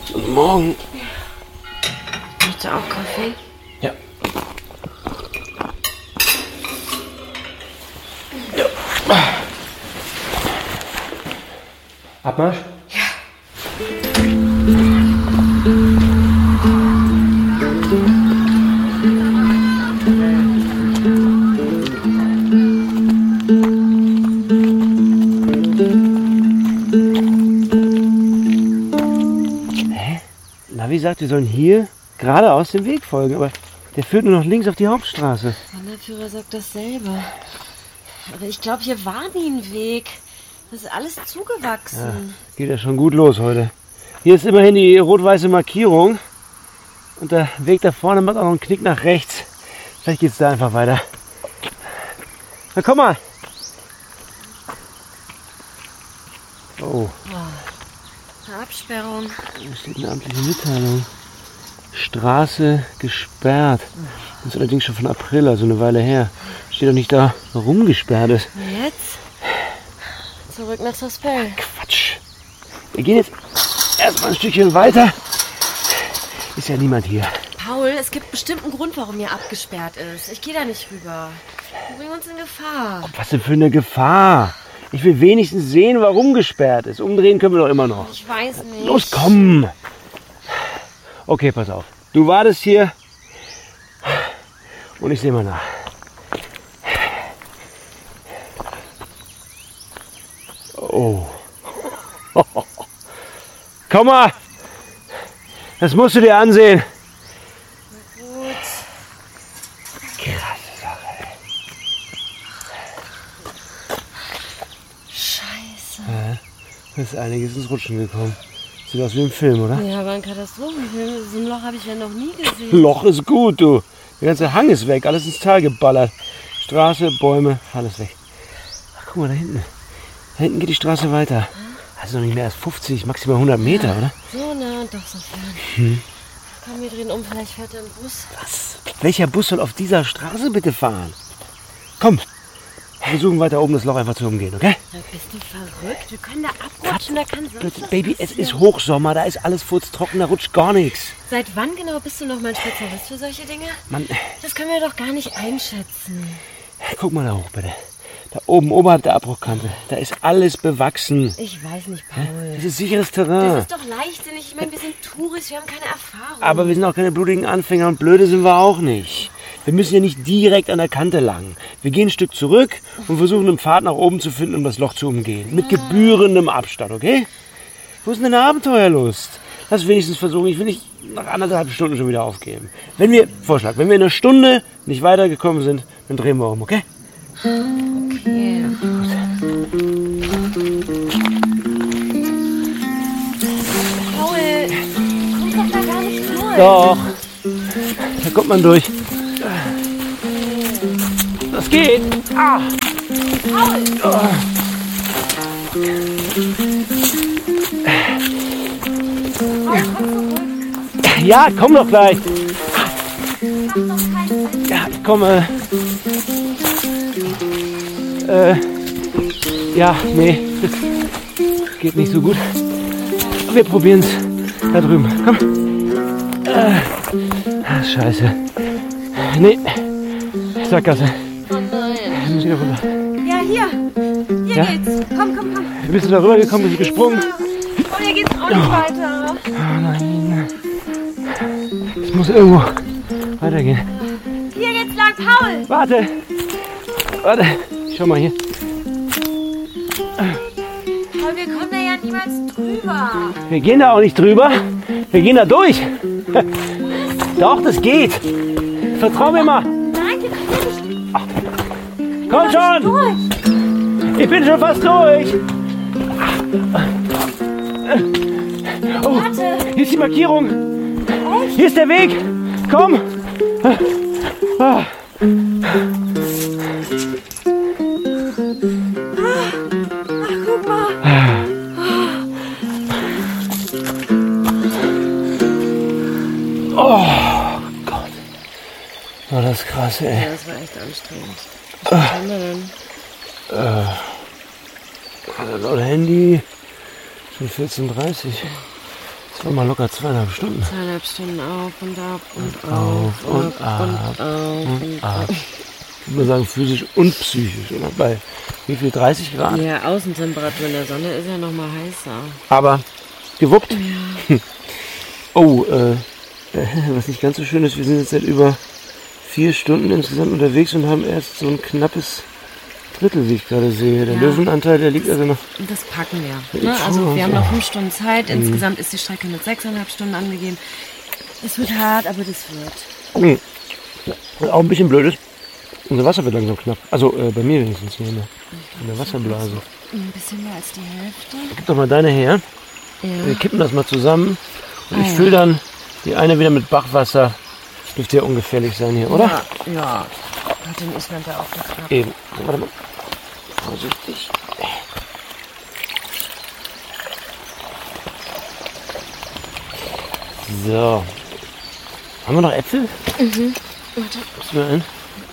Guten Morgen. Möchtest du auch Kaffee? Ja. Abmarsch? Navi sagt, wir sollen hier geradeaus dem Weg folgen, aber der führt nur noch links auf die Hauptstraße. Wanderführer sagt dasselbe. Aber ich glaube, hier war nie ein Weg. Das ist alles zugewachsen. Ja, geht ja schon gut los heute. Hier ist immerhin die rot-weiße Markierung. Und der Weg da vorne macht auch noch einen Knick nach rechts. Vielleicht geht es da einfach weiter. Na komm mal. Oh. Eine Absperrung. Da steht eine amtliche Mitteilung. Straße gesperrt. Das ist allerdings schon von April, also eine Weile her. Steht doch nicht da, warum gesperrt ist. Und jetzt? Zurück nach Sospel. Quatsch. Wir gehen jetzt erstmal ein Stückchen weiter. Ist ja niemand hier. Paul, es gibt bestimmt einen Grund, warum hier abgesperrt ist. Ich gehe da nicht rüber. Wir bringen uns in Gefahr. Was denn für eine Gefahr? Ich will wenigstens sehen, warum gesperrt ist. Umdrehen können wir doch immer noch. Ich weiß nicht. Los, komm! Okay, pass auf. Du wartest hier und ich sehe mal nach. Oh. Komm mal! Das musst du dir ansehen. Gut. Krasse Sache, ey. Scheiße. Da ist einiges ins Rutschen gekommen. Sieht aus wie im Film, oder? Ja, aber ein Katastrophenfilm. So ein Loch habe ich ja noch nie gesehen. Loch ist gut, du. Der ganze Hang ist weg, alles ins Tal geballert. Straße, Bäume, alles weg. Ach, guck mal, da hinten. Da hinten geht die Straße weiter. Das ist noch nicht mehr als 50, maximal 100 Meter, oder? So nah und doch so fern. Komm, wir drehen um, vielleicht fährt da ein Bus. Was? Welcher Bus soll auf dieser Straße bitte fahren? Komm, wir versuchen weiter oben das Loch einfach zu umgehen, okay? Ja, bist du verrückt? Wir können da abrutschen, da kann sonst was Baby, es passieren. ist Hochsommer, da ist alles furztrocken, da rutscht gar nichts. Seit wann genau bist du noch mal ein Spezialist für solche Dinge? Mann, Das können wir doch gar nicht einschätzen. guck mal da hoch, bitte. Da oben, oberhalb der Abbruchkante, da ist alles bewachsen. Ich weiß nicht, Paul. Das ist sicheres Terrain. Das ist doch leichtsinnig. Ich meine, wir sind Touris, wir haben keine Erfahrung. Aber wir sind auch keine blutigen Anfänger und blöde sind wir auch nicht. Wir müssen ja nicht direkt an der Kante lang. Wir gehen ein Stück zurück und versuchen einen Pfad nach oben zu finden, um das Loch zu umgehen. Mit gebührendem Abstand, okay? Wo ist denn deine Abenteuerlust? Lass wenigstens versuchen. Ich will nicht nach 1,5 Stunden schon wieder aufgeben. Wenn wir in einer Stunde nicht weitergekommen sind, dann drehen wir um, okay? Okay. Paul, komm doch da gar nicht durch. Doch. Da kommt man durch. Das geht. Ah. Paul! Oh. Paul, komm zurück. Ja, komm doch gleich. Mach doch keinen Sinn. Ja, ich komme. Ja, nee, das geht nicht so gut. Wir probieren es da drüben. Komm. Scheiße. Nee, Sackgasse. Oh nein. Wir müssen wieder runter. Ja, hier. Hier Ja? geht's. Komm. Bist du da rüber gekommen, bist du gesprungen? Und hier geht's auch nicht weiter. Oh nein. Es muss irgendwo weitergehen. Hier geht's lang, Paul. Warte. Schau mal hier. Paul, wir kommen da ja niemals drüber. Wir gehen da auch nicht drüber. Wir gehen da durch. Doch, das geht. Vertrau mir mal. Nein, wir kommen nicht Komm schon. durch. Ich bin schon fast durch. Oh, Warte. hier ist die Markierung. Echt? Hier ist der Weg. Komm. Ah. Guck mal. Oh Gott. War das krass, ey. Ja, das war echt anstrengend. Was haben wir denn? Laut Handy schon 14:30. Das war mal locker 2,5 Stunden. 2,5 Stunden auf und ab und Auf und ab und ab. Ich würde sagen, physisch und psychisch. Oder? Bei wie viel? 30 Grad? Ja, Außentemperatur in der Sonne ist ja noch mal heißer. Aber gewuppt. Ja. Oh, was nicht ganz so schön ist, wir sind jetzt seit über 4 Stunden insgesamt unterwegs und haben erst so ein knappes Drittel, wie ich gerade sehe. Der Ja. Löwenanteil, der liegt also noch. Und das packen wir. Ja, Ne? Also wir haben ja. noch 5 Stunden Zeit. Insgesamt ist die Strecke mit 6,5 Stunden angegeben. Es wird hart, aber das wird. Was auch ein bisschen blöd ist, unser Wasser wird langsam knapp. Also bei mir wenigstens hier in der Wasserblase. Ein bisschen mehr als die Hälfte. Gib doch mal deine her. Ja. Wir kippen das mal zusammen. Und ich ja. fülle dann die eine wieder mit Bachwasser. Dürfte ja ungefährlich sein hier, oder? Ja, ja. Hat den Island da auch geknappt. Eben. Warte mal. Vorsichtig. So. Haben wir noch Äpfel? Warte. Was wir ein?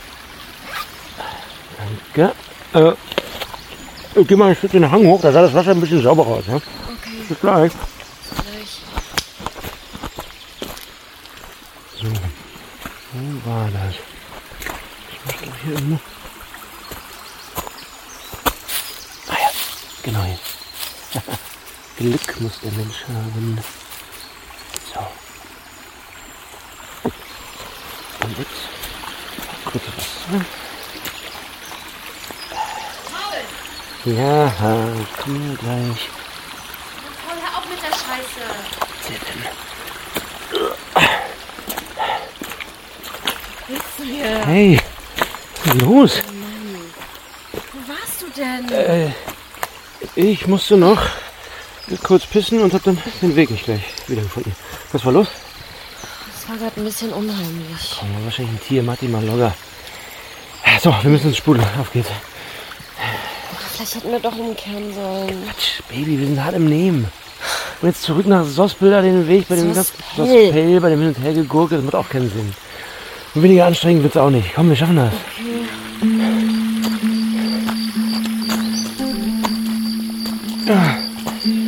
Danke. Geh mal ein Stück den Hang hoch, da sah das Wasser ein bisschen sauberer aus. Ja? Okay, Bis gleich. gleich. So. Wo war das? Ich muss doch hier irgendwo. Ah ja, genau hier. Glück muss der Mensch haben. So. Und jetzt kurz Wasser. Ja, komm gleich. Paul, hör auf mit der Scheiße. Was willst du hier? Hey, was ist denn los? Wo warst du denn? Ich musste noch kurz pissen und hab dann den Weg nicht gleich wiedergefunden. Was war los? Das war gerade ein bisschen unheimlich. Oh, wahrscheinlich ein Tier, Matti mal locker. So, wir müssen uns sprudeln. Auf geht's. Vielleicht hätten wir doch umkehren sollen. Quatsch, Baby, wir sind hart im Nehmen. Und jetzt zurück nach Sospel, da den Weg bei dem Sospel. Sospel, bei dem Hin- und Hergegurke, das macht auch keinen Sinn. Und weniger anstrengend wird's auch nicht. Komm, wir schaffen das. Okay.